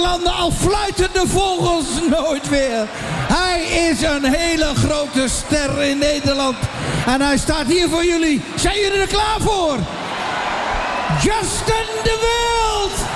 landen al fluiten de vogels nooit weer. Hij is een hele grote ster in Nederland. En hij staat hier voor jullie. Zijn jullie er klaar voor? Justin de Wil!